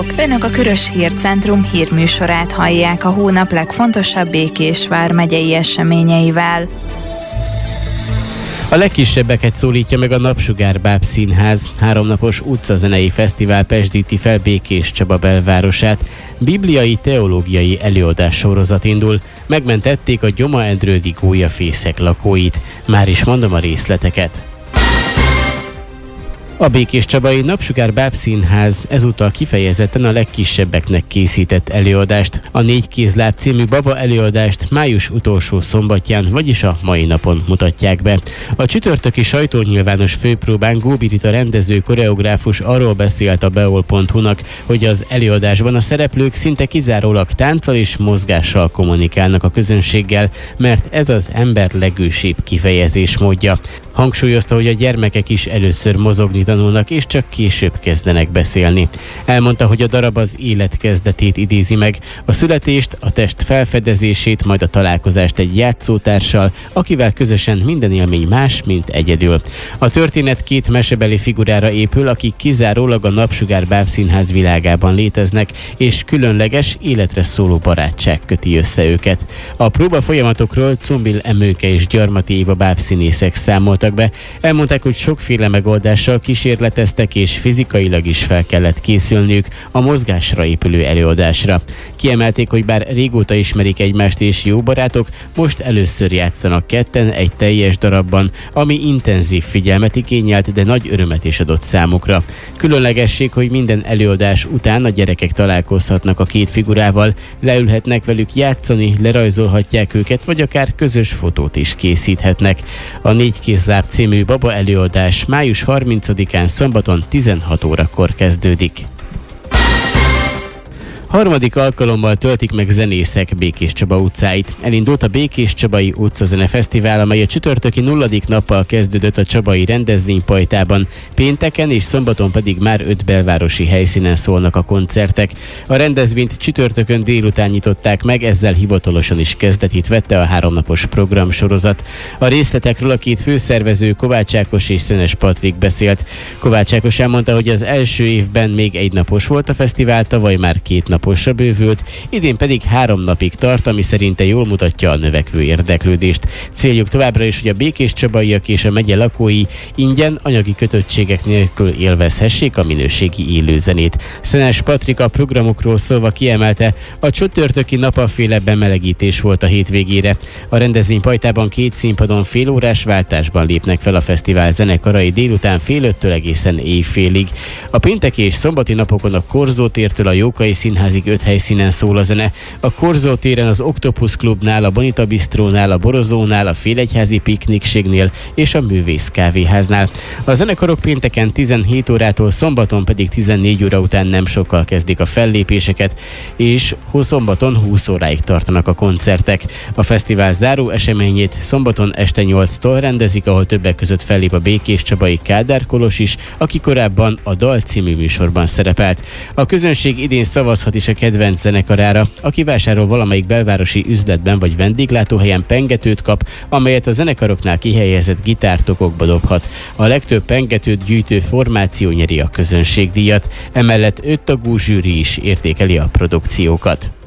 Önök a Körös Hírcentrum hírműsorát hallják a hónap legfontosabb Békés vármegyei eseményeivel. A legkisebbeket szólítja meg a Napsugár Bábszínház. 3 napos utcazenei fesztivál pezsdíti fel Békés Csaba belvárosát. Bibliai teológiai előadás sorozat indul. Megmentették a Gyoma-Endrődi gólyafészek lakóit. Már is mondom a részleteket. A békéscsabai Napsugár Bábszínház ezúttal kifejezetten a legkisebbeknek készített előadást. A 4 kézláb című baba előadást május utolsó szombatján, vagyis a mai napon mutatják be. A csütörtöki sajtónyilvános főpróbán Góbi Rita rendező koreográfus arról beszélt a beol.hu-nak, hogy az előadásban a szereplők szinte kizárólag tánccal és mozgással kommunikálnak a közönséggel, mert ez az ember legősibb kifejezésmódja. Hangsúlyozta, hogy a gyermekek is először mozogni tanulnak, és csak később kezdenek beszélni. Elmondta, hogy a darab az élet kezdetét idézi meg, a születést, a test felfedezését, majd a találkozást egy játszótársal, akivel közösen minden élmény más, mint egyedül. A történet 2 mesebeli figurára épül, akik kizárólag a Napsugár Bábszínház világában léteznek, és különleges, életre szóló barátság köti össze őket. A próba folyamatokról Cumbil Emőke és Gyarmati Éva bábszínészek számoltak be. Elmondták, hogy sokféle megoldással kísérleteztek, és fizikailag is fel kellett készülniük a mozgásra épülő előadásra. Kiemelték, hogy bár régóta ismerik egymást és jó barátok, most először játszanak ketten egy teljes darabban, ami intenzív figyelmet igényelt, de nagy örömet is adott számukra. Különlegesség, hogy minden előadás után a gyerekek találkozhatnak a 2 figurával, leülhetnek velük játszani, lerajzolhatják őket, vagy akár közös fotót is készíthetnek. A 4 kézláb című baba előadás május 30-án szombaton 16 órakor kezdődik. 3. alkalommal töltik meg zenészek Békés Csaba utcáit. Elindult a Békés Csabai Utcazene Fesztivál, amely a csütörtöki 0. nappal kezdődött a Csabai rendezvénypajtában. Pénteken és szombaton pedig már 5 belvárosi helyszínen szólnak a koncertek. A rendezvényt csütörtökön délután nyitották meg, ezzel hivatalosan is kezdetét vette a 3 napos programsorozat. A részletekről a 2 főszervező, Kovács Ákos és Szenes Patrik beszélt. Kovács Ákos elmondta, hogy az első évben még 1 napos volt a fesztivál, tavaly már 2 naposra bővült, idén pedig 3 napig tart, ami szerinte jól mutatja a növekvő érdeklődést. Céljuk továbbra is, hogy a békéscsabaiak és a megye lakói ingyen, anyagi kötöttségek nélkül élvezhessék a minőségi élőzenét. Szenes Patrik a programokról szólva kiemelte, a csütörtöki napaféle bemelegítés volt a hétvégére. A rendezvénypajtában 2 színpadon félórás váltásban lépnek fel a fesztivál zenekarai délután fél 5-től egészen éjfélig. A pénteki és szombati napokon a Korzó tértől a Jókai Színházig 5 helyszínen szól a zene. A Korzó téren az Octopus Klubnál, a Bonita Bistrónál, a Borozónál, a Félegyházi Piknikségnél és a Művész Kávéháznál. A zenekarok pénteken 17 órától, szombaton pedig 14 óra után nem sokkal kezdik a fellépéseket, és szombaton 20 óráig tartanak a koncertek. A fesztivál záró eseményét szombaton este 8-tól rendezik, ahol többek között fellép a békéscsabai Kádár Kolos is, aki korábban a Dal című műsorban szerepelt. A közönség idén szavazhat is a kedvenc zenekarára, aki vásárol valamelyik belvárosi üzletben vagy vendéglátóhelyen pengetőt kap, amelyet a zenekaroknál kihelyezett gitártokokba dobhat. A legtöbb pengetőt gyűjtő formáció nyeri a közönségdíjat, emellett 5 tagú zsűri is értékeli a produkciókat.